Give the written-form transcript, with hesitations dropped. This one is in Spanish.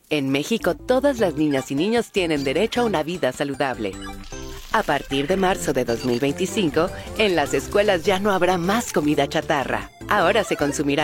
En México, todas las niñas y niños tienen derecho a una vida saludable. A partir de marzo de 2025, en las escuelas ya no habrá más comida chatarra. Ahora se consumirá